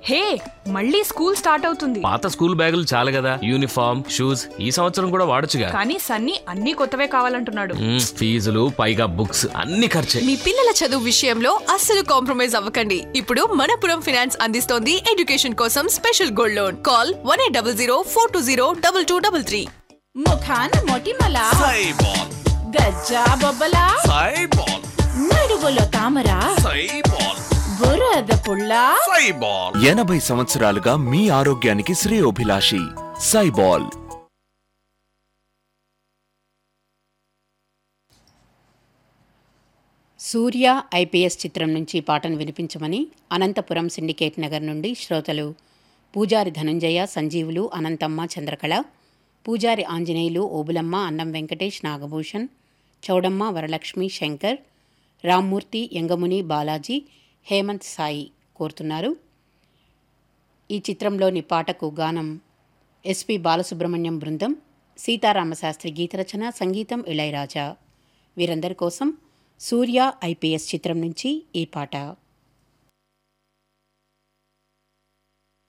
హే, మళ్ళీ school start అవుతుంది. పాత స్కూల్ బ్యాగులు చాలు కదా, యూనిఫామ్ షూస్ ఈ సంవత్సరం కూడా వాడొచ్చుగా. కానీ సన్నీ అన్ని కొత్తవే కావాలంటున్నాడు. ఫీజులు పైగా బుక్స్ అన్ని ఖర్చే. మీ పిల్లల చదువు విషయంలో అస్సలు కాంప్రమైజ్ అవ్వకండి. ఇప్పుడు మనపురం ఫైనాన్స్ అందిస్తోంది ఎడ్యుకేషన్ కోసం స్పెషల్ గోల్డ్ లోన్. కాల్ 1800 420 2233. ముఖాన మొటిమల సైబాల్, గజ్జా బొబ్బల సైబాల్, నడుగులో తామర సైబాల్, బురద పుల్ల సైబాల్. 80 సంవత్సరాలుగా మీ ఆరోగ్యానికి శ్రేయోభిలాషి సైబాల్. సూర్య ఐపీఎస్ చిత్రం నుంచి పాటను వినిపించమని అనంతపురం సిండికేట్ నగర్ నుండి శ్రోతలు పూజారి ధనంజయ, సంజీవులు, అనంతమ్మ, చంద్రకళ, పూజారి ఆంజనేయులు, ఓబులమ్మ, అన్నం వెంకటేష్, నాగభూషణ్, చౌడమ్మ, వరలక్ష్మి, శంకర్, రామ్మూర్తి, యంగముని, బాలాజీ, హేమంత్ సాయి కోరుతున్నారు. ఈ చిత్రంలోని పాటకు గానం ఎస్పి బాలసుబ్రహ్మణ్యం బృందం, సీతారామశాస్త్రి గీతరచన, సంగీతం ఇళయరాజా. వీరందరి కోసం సూర్య ఐపీఎస్ చిత్రం నుంచి ఈ పాట.